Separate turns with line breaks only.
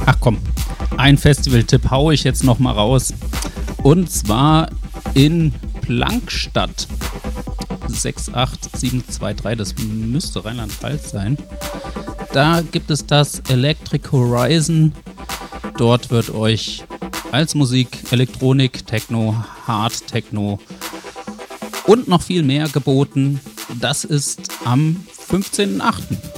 Ach komm, ein Festival-Tipp haue ich jetzt noch mal raus. Und zwar in Plankstadt. 68723, das müsste Rheinland-Pfalz sein. Da gibt es das Electric Horizon. Dort wird euch als Musik, Elektronik, Techno, Hard Techno und noch viel mehr geboten. Das ist am 15.08.